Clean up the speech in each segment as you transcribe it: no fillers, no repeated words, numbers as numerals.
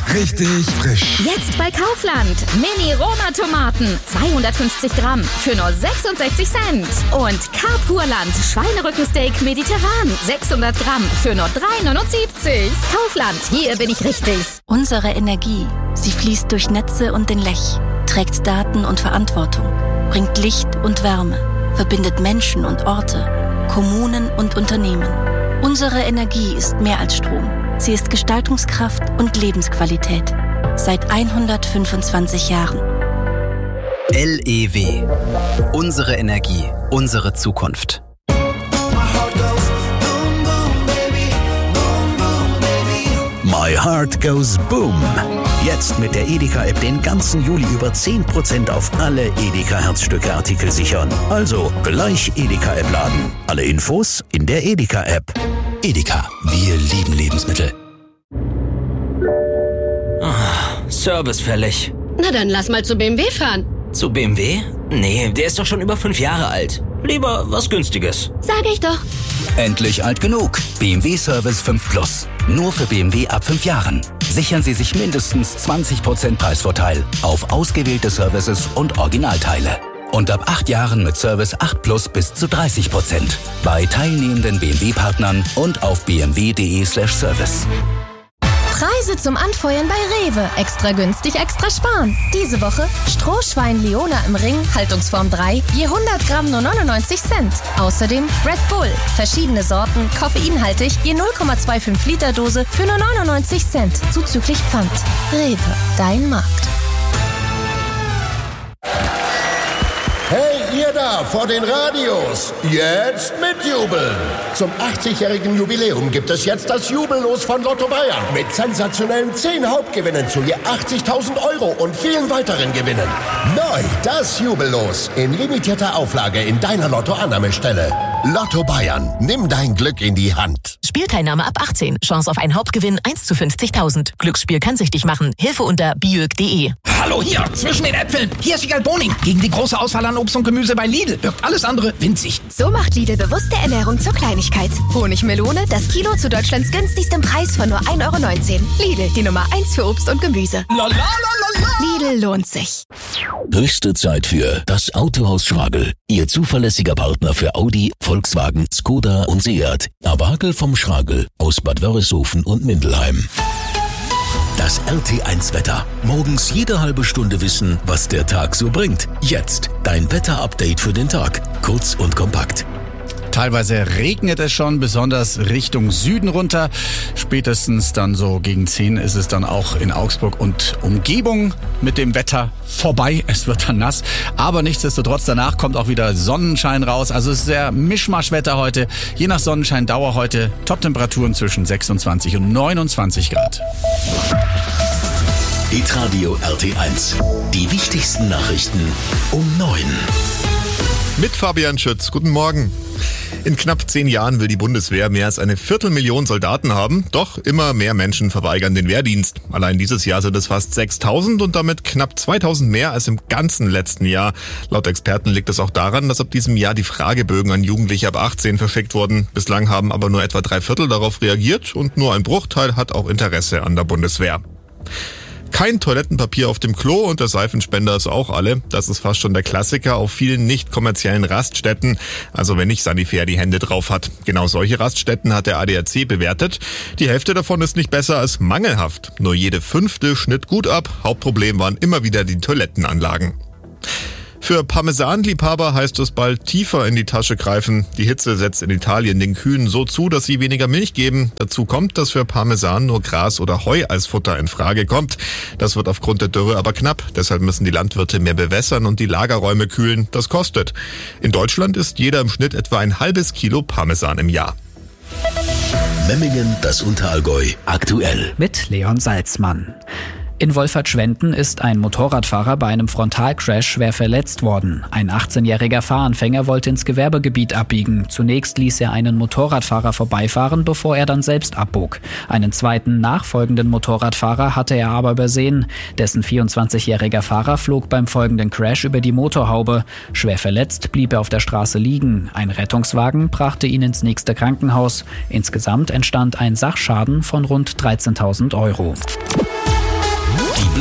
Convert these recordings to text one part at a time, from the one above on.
richtig frisch. Jetzt bei Kaufland. Mini-Roma-Tomaten. 250 Gramm für nur 66 Cent. Und Carpurland Schweinerückensteak mediterran. 600 Gramm für nur 3,79. Kaufland, hier bin ich richtig. Unsere Energie, sie fließt durch Netze und den Lech, trägt Daten und Verantwortung, bringt Licht und Wärme, verbindet Menschen und Orte, Kommunen und Unternehmen. Unsere Energie ist mehr als Strom. Sie ist Gestaltungskraft und Lebensqualität. Seit 125 Jahren. LEW. Unsere Energie, unsere Zukunft. My Heart Goes Boom. Jetzt mit der Edeka-App den ganzen Juli über 10% auf alle Edeka-Herzstücke-Artikel sichern. Also gleich Edeka-App laden. Alle Infos in der Edeka-App. Edeka, wir lieben Lebensmittel. Service fällig. Na dann lass mal zu BMW fahren. Zu BMW? Nee, der ist doch schon über 5 Jahre alt. Lieber was Günstiges. Sag ich doch. Endlich alt genug. BMW Service 5 Plus. Nur für BMW ab 5 Jahren. Sichern Sie sich mindestens 20% Preisvorteil auf ausgewählte Services und Originalteile. Und ab 8 Jahren mit Service 8 Plus bis zu 30%. Bei teilnehmenden BMW-Partnern und auf bmw.de/service. Preise zum Anfeuern bei Rewe. Extra günstig, extra sparen. Diese Woche Strohschwein Leona im Ring, Haltungsform 3, je 100 Gramm nur 99 Cent. Außerdem Red Bull, verschiedene Sorten, koffeinhaltig, je 0,25 Liter Dose für nur 99 Cent. Zuzüglich Pfand. Rewe, dein Markt. Hey, ihr da vor den Radios, jetzt mitjubeln! Zum 80-jährigen Jubiläum gibt es jetzt das Jubellos von Lotto Bayern mit sensationellen 10 Hauptgewinnen zu je 80.000 € und vielen weiteren Gewinnen. Neu das Jubellos in limitierter Auflage in deiner Lotto-Annahmestelle. Lotto Bayern, nimm dein Glück in die Hand. Spielteilnahme ab 18. Chance auf einen Hauptgewinn 1 zu 50.000. Glücksspiel kann süchtig machen. Hilfe unter biög.de. Hallo hier, zwischen den Äpfeln. Hier ist Wiegald Boning. Gegen die große Auswahl an Obst und Gemüse bei Lidl wirkt alles andere winzig. So macht Lidl bewusste Ernährung zur Kleinigkeit. Honigmelone, das Kilo zu Deutschlands günstigstem Preis von nur 1,19 €. Lidl, die Nummer 1 für Obst und Gemüse. Lidl lohnt sich. Höchste Zeit für das Autohaus Schragel. Ihr zuverlässiger Partner für Audi, Volkswagen, Skoda und Seat. Awagel vom Schragel aus Bad Wörishofen und Mindelheim. Das RT1-Wetter. Morgens jede halbe Stunde wissen, was der Tag so bringt. Jetzt dein Wetter-Update für den Tag. Kurz und kompakt. Teilweise regnet es schon, besonders Richtung Süden runter. Spätestens dann so gegen 10 ist es dann auch in Augsburg und Umgebung mit dem Wetter vorbei. Es wird dann nass, aber nichtsdestotrotz danach kommt auch wieder Sonnenschein raus. Also es ist sehr Mischmaschwetter heute. Je nach Sonnenscheindauer heute Top-Temperaturen zwischen 26 und 29 Grad. Hitradio RT1. Die wichtigsten Nachrichten um 9. Mit Fabian Schütz. Guten Morgen. In knapp 10 Jahren will die Bundeswehr mehr als 250.000 Soldaten haben. Doch immer mehr Menschen verweigern den Wehrdienst. Allein dieses Jahr sind es fast 6.000 und damit knapp 2.000 mehr als im ganzen letzten Jahr. Laut Experten liegt es auch daran, dass ab diesem Jahr die Fragebögen an Jugendliche ab 18 verschickt wurden. Bislang haben aber nur etwa 3/4 darauf reagiert und nur ein Bruchteil hat auch Interesse an der Bundeswehr. Kein Toilettenpapier auf dem Klo und der Seifenspender ist auch alle. Das ist fast schon der Klassiker auf vielen nicht kommerziellen Raststätten, also wenn nicht Sanifair die Hände drauf hat. Genau solche Raststätten hat der ADAC bewertet. Die Hälfte davon ist nicht besser als mangelhaft. Nur jede 5. schnitt gut ab. Hauptproblem waren immer wieder die Toilettenanlagen. Für Parmesanliebhaber heißt es bald tiefer in die Tasche greifen. Die Hitze setzt in Italien den Kühen so zu, dass sie weniger Milch geben. Dazu kommt, dass für Parmesan nur Gras oder Heu als Futter in Frage kommt. Das wird aufgrund der Dürre aber knapp. Deshalb müssen die Landwirte mehr bewässern und die Lagerräume kühlen. Das kostet. In Deutschland isst jeder im Schnitt etwa ein halbes Kilo Parmesan im Jahr. Memmingen, das Unterallgäu, aktuell. Mit Leon Salzmann. In Wolfertschwenden ist ein Motorradfahrer bei einem Frontalcrash schwer verletzt worden. Ein 18-jähriger Fahranfänger wollte ins Gewerbegebiet abbiegen. Zunächst ließ er einen Motorradfahrer vorbeifahren, bevor er dann selbst abbog. Einen zweiten nachfolgenden Motorradfahrer hatte er aber übersehen. Dessen 24-jähriger Fahrer flog beim folgenden Crash über die Motorhaube. Schwer verletzt blieb er auf der Straße liegen. Ein Rettungswagen brachte ihn ins nächste Krankenhaus. Insgesamt entstand ein Sachschaden von rund 13.000 €.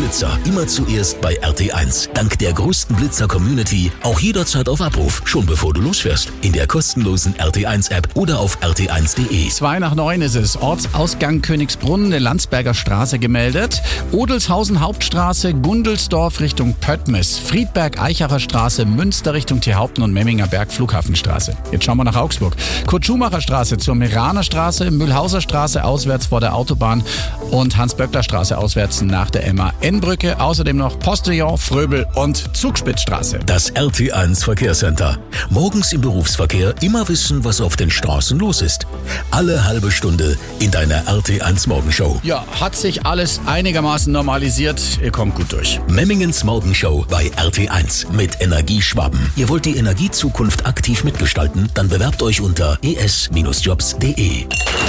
Blitzer immer zuerst bei RT1. Dank der größten Blitzer-Community auch jederzeit auf Abruf, schon bevor du losfährst. In der kostenlosen RT1-App oder auf rt1.de. 8:02 ist es. Ortsausgang Königsbrunn, eine Landsberger Straße gemeldet. Odelshausen Hauptstraße, Gundelsdorf Richtung Pöttmes, Friedberg Eichacher Straße, Münster Richtung Tierhaupten und Memminger Berg Flughafenstraße. Jetzt schauen wir nach Augsburg. Kurt-Schumacher Straße zur Meraner Straße, Mühlhauser Straße auswärts vor der Autobahn und Hans-Böckler Straße auswärts nach der MAN-Brücke. Außerdem noch Postillon, Fröbel und Zugspitzstraße. Das RT1 Verkehrscenter. Morgens im Berufsverkehr immer wissen, was auf den Straßen los ist. Alle halbe Stunde in deiner RT1 Morgenshow. Ja, hat sich alles einigermaßen normalisiert. Ihr kommt gut durch. Memmingens Morgenshow bei RT1 mit Energieschwaben. Ihr wollt die Energiezukunft aktiv mitgestalten? Dann bewerbt euch unter es-jobs.de.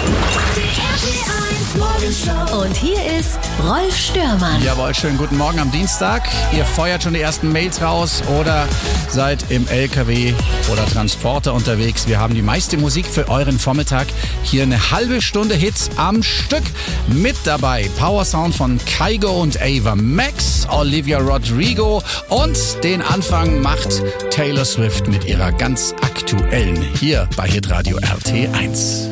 Und hier ist Rolf Störmann. Jawohl, schönen guten Morgen am Dienstag. Ihr feuert schon die ersten Mails raus oder seid im LKW oder Transporter unterwegs. Wir haben die meiste Musik für euren Vormittag. Hier eine halbe Stunde Hits am Stück. Mit dabei Power Sound von Kygo und Ava Max, Olivia Rodrigo und den Anfang macht Taylor Swift mit ihrer ganz aktuellen hier bei Hitradio RT1.